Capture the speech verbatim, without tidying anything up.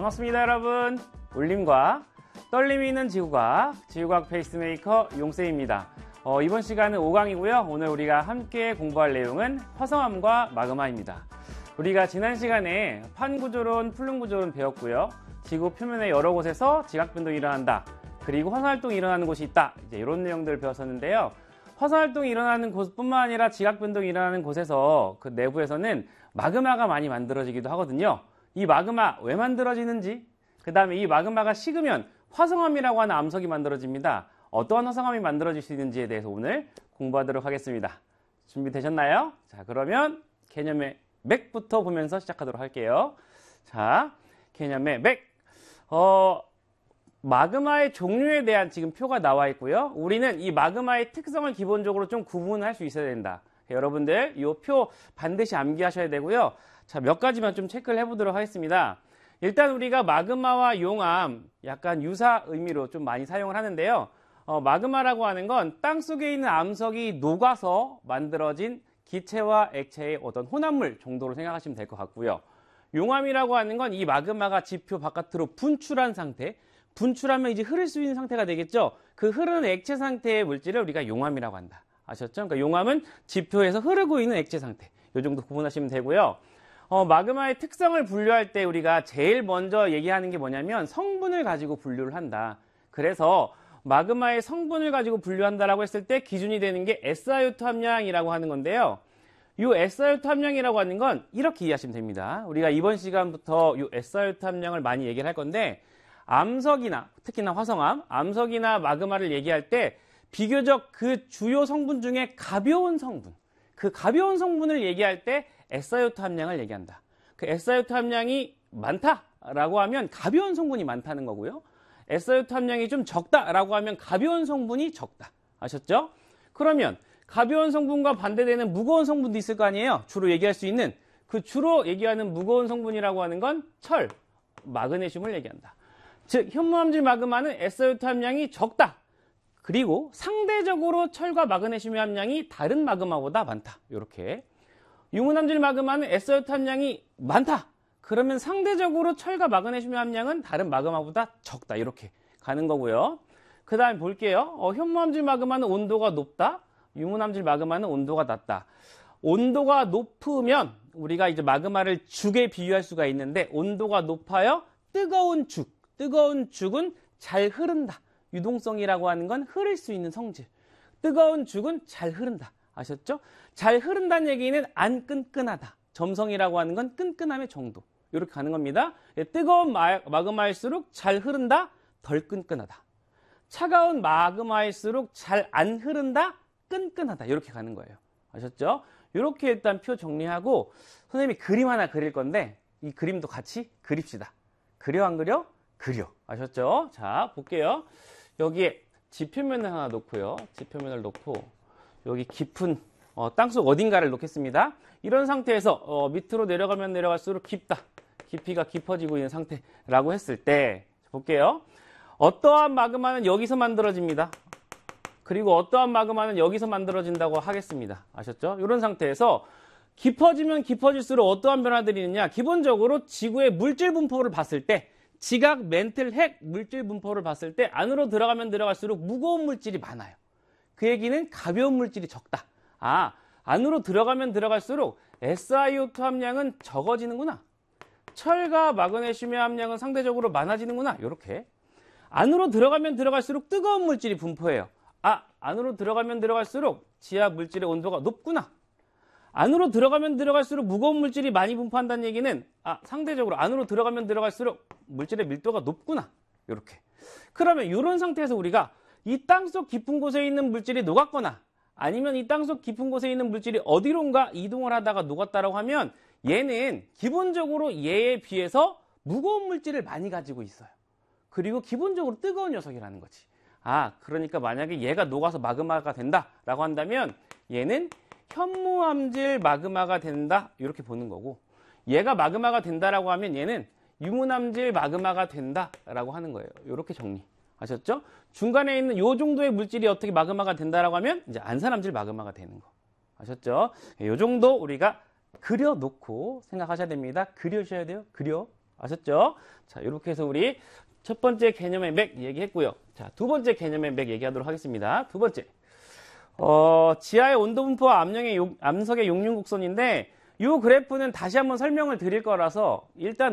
반갑습니다, 여러분. 울림과 떨림이 있는 지구과학, 지구과학 페이스메이커 용쌤입니다. 어, 이번 시간은 오 강이고요. 오늘 우리가 함께 공부할 내용은 화성암과 마그마입니다. 우리가 지난 시간에 판구조론, 플룸구조론 배웠고요. 지구 표면의 여러 곳에서 지각변동이 일어난다. 그리고 화산활동이 일어나는 곳이 있다. 이제 이런 내용들을 배웠었는데요. 화산활동이 일어나는 곳뿐만 아니라 지각변동이 일어나는 곳에서 그 내부에서는 마그마가 많이 만들어지기도 하거든요. 이 마그마 왜 만들어지는지, 그 다음에 이 마그마가 식으면 화성암이라고 하는 암석이 만들어집니다. 어떠한 화성암이 만들어질 수 있는지에 대해서 오늘 공부하도록 하겠습니다. 준비되셨나요? 자, 그러면 개념의 맥부터 보면서 시작하도록 할게요. 자, 개념의 맥. 어, 마그마의 종류에 대한 지금 표가 나와 있고요. 우리는 이 마그마의 특성을 기본적으로 좀 구분할 수 있어야 된다. 여러분들 이 표 반드시 암기하셔야 되고요. 자, 몇 가지만 좀 체크를 해보도록 하겠습니다. 일단 우리가 마그마와 용암 약간 유사 의미로 좀 많이 사용을 하는데요. 어, 마그마라고 하는 건 땅속에 있는 암석이 녹아서 만들어진 기체와 액체의 어떤 혼합물 정도로 생각하시면 될 것 같고요. 용암이라고 하는 건 이 마그마가 지표 바깥으로 분출한 상태, 분출하면 이제 흐를 수 있는 상태가 되겠죠. 그 흐르는 액체 상태의 물질을 우리가 용암이라고 한다. 아셨죠? 그러니까 용암은 지표에서 흐르고 있는 액체 상태. 이 정도 구분하시면 되고요. 어, 마그마의 특성을 분류할 때 우리가 제일 먼저 얘기하는 게 뭐냐면 성분을 가지고 분류를 한다. 그래서 마그마의 성분을 가지고 분류한다라고 했을 때 기준이 되는 게 에스아이오투 함량이라고 하는 건데요. 이 에스아이오투 함량이라고 하는 건 이렇게 이해하시면 됩니다. 우리가 이번 시간부터 이 에스아이오투 함량을 많이 얘기를 할 건데, 암석이나 특히나 화성암, 암석이나 마그마를 얘기할 때 비교적 그 주요 성분 중에 가벼운 성분, 그 가벼운 성분을 얘기할 때 에스아이오투 함량을 얘기한다. 그 에스아이오투 함량이 많다라고 하면 가벼운 성분이 많다는 거고요. 에스아이오투 함량이 좀 적다라고 하면 가벼운 성분이 적다. 아셨죠? 그러면 가벼운 성분과 반대되는 무거운 성분도 있을 거 아니에요? 주로 얘기할 수 있는 그 주로 얘기하는 무거운 성분이라고 하는 건 철, 마그네슘을 얘기한다. 즉 현무암질 마그마는 에스아이오투 함량이 적다. 그리고 상대적으로 철과 마그네슘의 함량이 다른 마그마보다 많다. 이렇게. 유문암질 마그마는 에스아이오투 함량이 많다. 그러면 상대적으로 철과 마그네슘의 함량은 다른 마그마보다 적다. 이렇게 가는 거고요. 그 다음에 볼게요. 어, 현무암질 마그마는 온도가 높다. 유문암질 마그마는 온도가 낮다. 온도가 높으면 우리가 이제 마그마를 죽에 비유할 수가 있는데, 온도가 높아요. 뜨거운 죽. 뜨거운 죽은 잘 흐른다. 유동성이라고 하는 건 흐를 수 있는 성질. 뜨거운 죽은 잘 흐른다. 아셨죠? 잘 흐른다는 얘기는 안 끈끈하다. 점성이라고 하는 건 끈끈함의 정도. 이렇게 가는 겁니다. 뜨거운 마, 마그마일수록 잘 흐른다, 덜 끈끈하다. 차가운 마그마일수록 잘 안 흐른다, 끈끈하다. 이렇게 가는 거예요. 아셨죠? 이렇게 일단 표 정리하고 선생님이 그림 하나 그릴 건데 이 그림도 같이 그립시다. 그려 안 그려? 그려. 아셨죠? 자, 볼게요. 여기에 지표면을 하나 놓고요. 지표면을 놓고 여기 깊은 어, 땅속 어딘가를 놓겠습니다. 이런 상태에서 어, 밑으로 내려가면 내려갈수록 깊다. 깊이가 깊어지고 있는 상태라고 했을 때 볼게요. 어떠한 마그마는 여기서 만들어집니다. 그리고 어떠한 마그마는 여기서 만들어진다고 하겠습니다. 아셨죠? 이런 상태에서 깊어지면 깊어질수록 어떠한 변화들이 있느냐. 기본적으로 지구의 물질 분포를 봤을 때, 지각, 멘틀, 핵 물질 분포를 봤을 때 안으로 들어가면 들어갈수록 무거운 물질이 많아요. 그 얘기는 가벼운 물질이 적다. 아, 안으로 들어가면 들어갈수록 에스아이오투 함량은 적어지는구나. 철과 마그네슘의 함량은 상대적으로 많아지는구나. 이렇게. 안으로 들어가면 들어갈수록 뜨거운 물질이 분포해요. 아, 안으로 들어가면 들어갈수록 지하 물질의 온도가 높구나. 안으로 들어가면 들어갈수록 무거운 물질이 많이 분포한다는 얘기는 아, 상대적으로 안으로 들어가면 들어갈수록 물질의 밀도가 높구나. 이렇게. 그러면 이런 상태에서 우리가 이 땅속 깊은 곳에 있는 물질이 녹았거나 아니면 이 땅속 깊은 곳에 있는 물질이 어디론가 이동을 하다가 녹았다라고 하면 얘는 기본적으로 얘에 비해서 무거운 물질을 많이 가지고 있어요. 그리고 기본적으로 뜨거운 녀석이라는 거지. 아, 그러니까 만약에 얘가 녹아서 마그마가 된다라고 한다면 얘는 현무암질 마그마가 된다. 이렇게 보는 거고, 얘가 마그마가 된다라고 하면 얘는 유문암질 마그마가 된다라고 하는 거예요. 이렇게 정리. 아셨죠? 중간에 있는 요 정도의 물질이 어떻게 마그마가 된다라고 하면 이제 안산암질 마그마가 되는 거. 아셨죠? 요 정도 우리가 그려놓고 생각하셔야 됩니다. 그려주셔야 돼요. 그려. 아셨죠? 자, 이렇게 해서 우리 첫 번째 개념의 맥 얘기했고요. 자, 두 번째 개념의 맥 얘기하도록 하겠습니다. 두 번째. 어, 지하의 온도 분포와 압력의 용, 암석의 용융 곡선인데 이 그래프는 다시 한번 설명을 드릴 거라서 일단